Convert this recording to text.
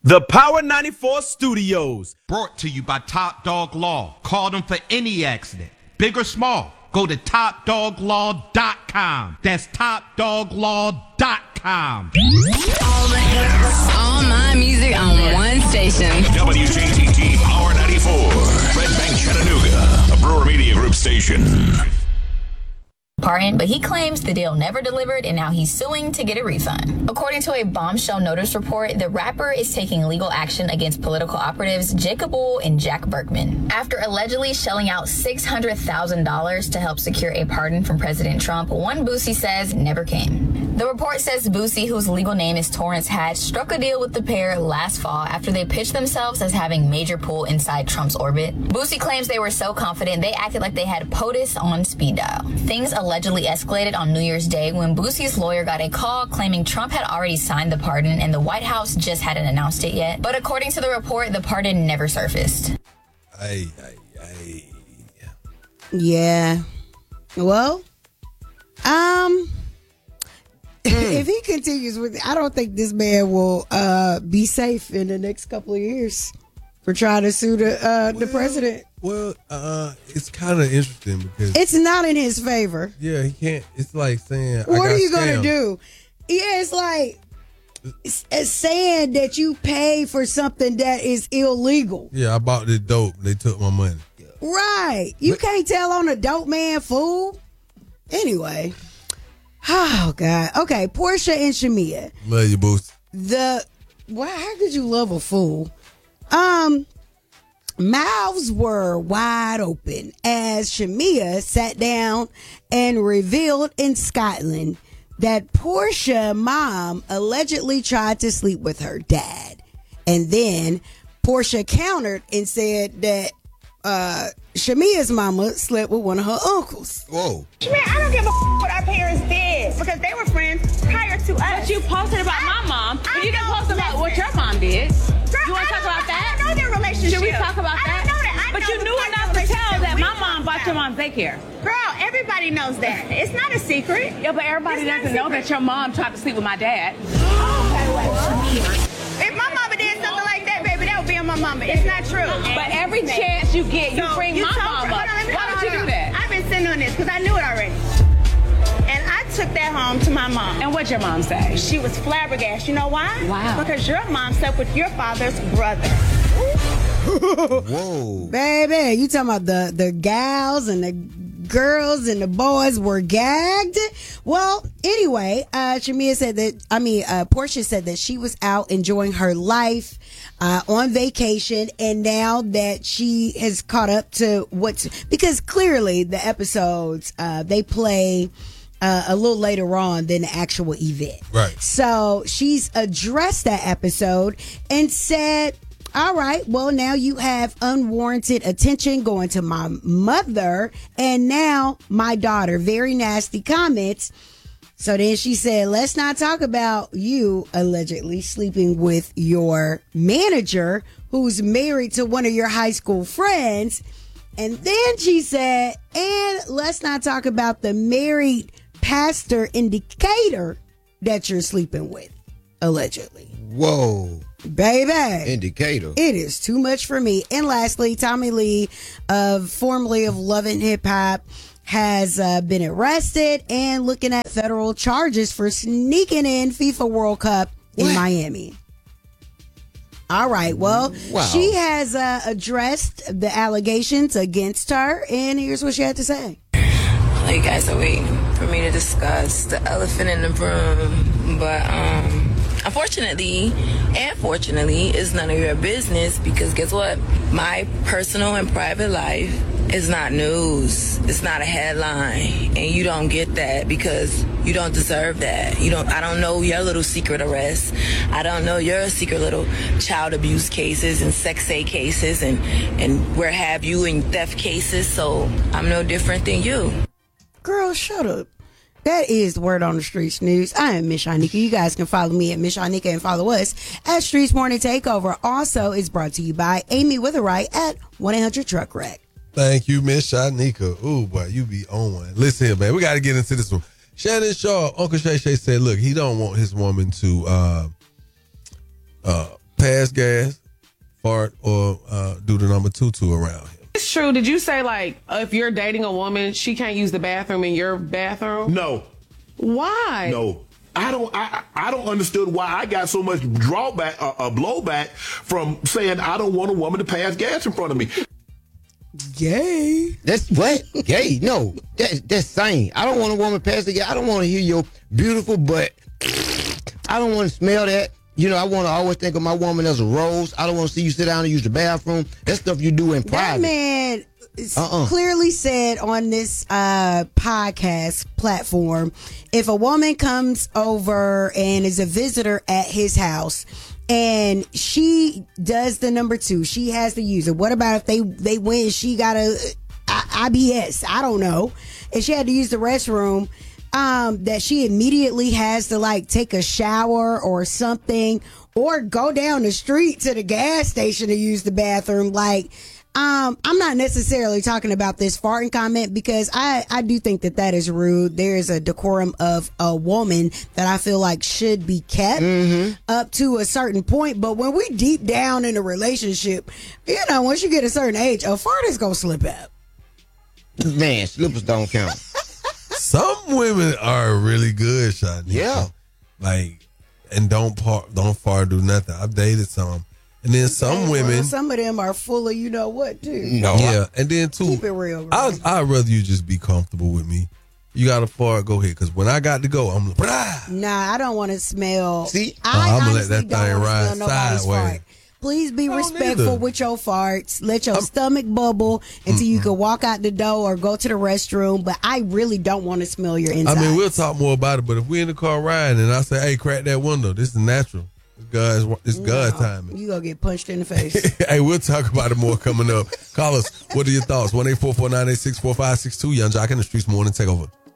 The Power 94 Studios. Brought to you by Top Dog Law. Call them for any accident, big or small. Go to TopDogLaw.com. That's TopDogLaw.com. All the hits, all my music on one station. WJTT Power 94. Red Bank, Chattanooga. A Brewer Media Group station. Pardon, but he claims the deal never delivered and now he's suing to get a refund. According to a bombshell notice report, the rapper is taking legal action against political operatives Jacob Bull and Jack Berkman. After allegedly shelling out $600,000 to help secure a pardon from President Trump, one Boosie says never came. The report says Boosie, whose legal name is Torrance Hatch, struck a deal with the pair last fall after they pitched themselves as having major pull inside Trump's orbit. Boosie claims they were so confident they acted like they had POTUS on speed dial. Things allegedly escalated on New Year's Day when Boosie's lawyer got a call claiming Trump had already signed the pardon and the White House just hadn't announced it yet. But according to the report, the pardon never surfaced. Yeah. Well, if he continues with it, I don't think this man will be safe in the next couple of years for trying to sue the president. Well, it's kind of interesting because it's not in his favor. Yeah, he can't. It's like saying, what are you going to do? Yeah, it's like it's saying that you pay for something that is illegal. Yeah, I bought this dope. They took my money. Right. You can't tell on a dope man, fool. Anyway. Oh, God. Okay, Portia and Shamia. Love you, Boost. How could you love a fool? Mouths were wide open as Shamia sat down and revealed in Scotland that Portia's mom allegedly tried to sleep with her dad. And then Portia countered and said that Shamia's mama slept with one of her uncles. Whoa. Man, I don't give a what our parents did because they were friends prior to us. But you posted about my mom, but you didn't post about what your mom did. Girl, you want to talk about that? I don't know their relationship. Should we talk about that? I don't know that. But you knew enough to tell that my mom bought your mom's daycare. Girl, everybody knows that. It's not a secret. Yeah, but everybody doesn't know that your mom tried to sleep with my dad. If my mama did something like that, baby, that would be on my mama. It's not true. But every chance you get, you bring my mom up. Why would you do that? I've been sitting on this because I knew it already. And I took that home to my mom. And what'd your mom say? She was flabbergasted. You know why? Wow. Because your mom slept with your father's brother. Whoa. Baby, you talking about the gals and the girls and the boys were gagged? Well, anyway, Portia said that she was out enjoying her life on vacation, and now that she has caught up to because clearly the episodes they play a little later on than the actual event. Right. So she's addressed that episode and said, all right, well, now you have unwarranted attention going to my mother and now my daughter. Very nasty comments. So then she said, let's not talk about you allegedly sleeping with your manager who's married to one of your high school friends. And then she said, and let's not talk about the married pastor indicator that you're sleeping with, allegedly. Whoa. Baby. Indicator. It is too much for me. And lastly, Tommy Lee, formerly of Love and Hip Hop, has been arrested and looking at federal charges for sneaking in FIFA World Cup in Miami. All right. Well, she has addressed the allegations against her, and here's what she had to say. You guys are waiting for me to discuss the elephant in the room, but unfortunately and fortunately, it's none of your business because guess what? My personal and private life is not news. It's not a headline, and you don't get that because you don't deserve that. I don't know your little secret arrests. I don't know your secret little child abuse cases and sex aid cases and where have you in theft cases. So I'm no different than you. Girl, shut up. That is the Word on the Streets News. I am Miss Shanika. You guys can follow me at Miss Shanika and follow us at Streets Morning Takeover. Also, is brought to you by Amy Witherite at 1-800-TRUCK Wreck. Thank you, Miss Shanika. Ooh, boy, you be on one. Listen here, man. We got to get into this one. Shannon Sharpe, Uncle Shay Shay said, look, he don't want his woman to pass pass gas, fart, or do the number 2 around him. It's true. Did you say, like, if you're dating a woman, she can't use the bathroom in your bathroom? No. Why? No. I don't understand why I got so much blowback from saying I don't want a woman to pass gas in front of me. Gay. That's what? Gay? No. That's sane. I don't want a woman pass the gas. I don't want to hear your beautiful butt. I don't want to smell that. You know, I want to always think of my woman as a rose. I don't want to see you sit down and use the bathroom. That's stuff you do in private. That man clearly said on this podcast platform, if a woman comes over and is a visitor at his house and she does the number 2, she has to use it. What about if they win, she got a IBS, I don't know, and she had to use the restroom, that she immediately has to like take a shower or something, or go down the street to the gas station to use the bathroom. Like, I'm not necessarily talking about this farting comment, because I do think that is rude. There is a decorum of a woman that I feel like should be kept up to a certain point. But when we deep down in a relationship, you know, once you get a certain age, a fart is gonna slip out. Man, slippers don't count. Some women are really good, Shanika. Yeah. Like, and don't fart, do nothing. I've dated some. And then some women. Some of them are full of you know what, too. No. Yeah. And then, too. Keep it real. I'd rather you just be comfortable with me. You got to fart, go ahead. Because when I got to go, I'm like, brah. Nah, I don't want to smell. See? I'm going to let that thing ride sideways. Please be respectful with your farts. Let your stomach bubble until you can walk out the door or go to the restroom. But I really don't want to smell your inside. I mean, we'll talk more about it. But if we're in the car riding and I say, hey, crack that window, this is natural. It's God timing. You gonna get punched in the face. Hey, we'll talk about it more coming up. Call us. What are your thoughts? 1-844-986-4562. Young Jock in the Streets Morning Takeover.